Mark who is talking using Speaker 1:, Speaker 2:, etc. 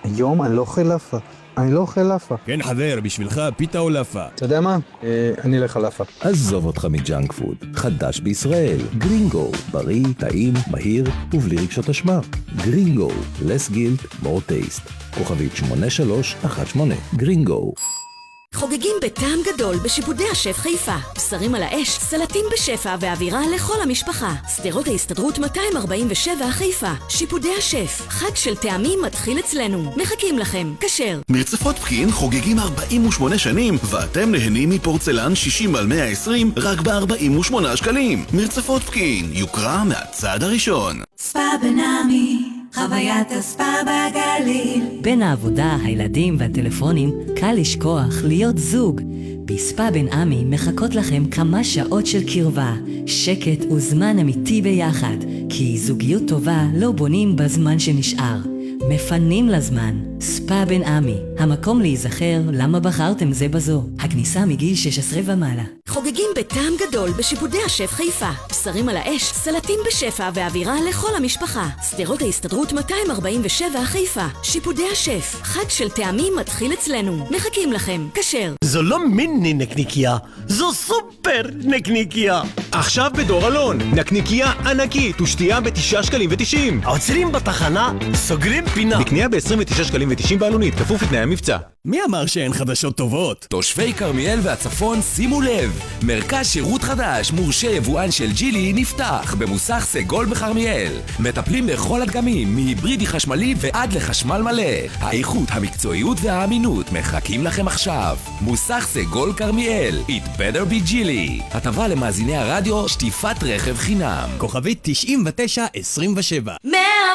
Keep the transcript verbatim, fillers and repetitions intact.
Speaker 1: היום אני לא אוכל לאפה. אני לא אוכל לאפה.
Speaker 2: כן חבר, בשבילך פיתה או לאפה?
Speaker 1: אתה יודע מה? אה, אני אלך על לאפה.
Speaker 3: עזוב אותך מג'אנק פוד. חדש בישראל. גרינגו. בריא, טעים, מהיר ובלי רגשות אשמה. גרינגו. less guilt, more taste. כוכבית שמונה שלוש אחת שמונה. גרינגו.
Speaker 4: חוגגים בטעם גדול בשיפודי השף חיפה. בשרים על האש, סלטים בשפע ואווירה לכל המשפחה. שדרות ההסתדרות מאתיים ארבעים ושבע חיפה. שיפודי השף. חג של טעמים מתחיל אצלנו. מחכים לכם. כשר.
Speaker 5: מרצפות פקין חוגגים ארבעים ושמונה שנים, ואתם נהנים מפורצלן שישים על מאה ועשרים רק ב-ארבעים ושמונה שקלים. מרצפות פקין, יוקרה מהצעד הראשון.
Speaker 6: ספא בנעמי, חוויית הספא בגליל.
Speaker 7: בין העבודה, הילדים והטלפונים, קל לשכוח להיות זוג. בספא בן עמי מחכות לכם כמה שעות של קרבה, שקט וזמן אמיתי ביחד, כי זוגיות טובה לא בונים בזמן שנשאר. מפנים לזמן. ספא בן עמי, המקום להיזכר למה בחרתם זה בזו. הכניסה מגיל שש עשרה ומעלה.
Speaker 4: חוגגים בטעם גדול בשיפודי השף חיפה. בשרים על האש, סלטים בשפע ואווירה לכל המשפחה. שדרות ההסתדרות מאתיים ארבעים ושבע חיפה. שיפודי השף. חג של טעמים מתחיל אצלנו. מחכים לכם. כשר.
Speaker 8: זו לא מיני נקניקיה, זו סופר נקניקיה. עכשיו בדור אלון, נקניקיה ענקית ושתייה בתשעה שקלים ותשעים. עוצרים בתחנה, סוגרים פינה. בקנייה ב-עשרים ותשעה שקלים ותשעים בעלונית, כפוף לתנאי המבצע.
Speaker 2: מי אמר שאין חדשות טובות?
Speaker 3: תושבי כרמיאל והצפון שימו לב, מרכז שירות חדש מורשה יבואן של ג'ילי נפתח במוסך סגול בכרמיאל. מטפלים בכל הדגמים, מהיברידי חשמלי ועד לחשמל מלא. האיכות, המקצועיות והאמינות מחכים לכם עכשיו. מוסך סגול כרמיאל, It better be ג'ילי. הטבה למאזיני הרדיו, שטיפת רכב חינם.
Speaker 2: כוכבית תשעים ותשע עשרים ושבע.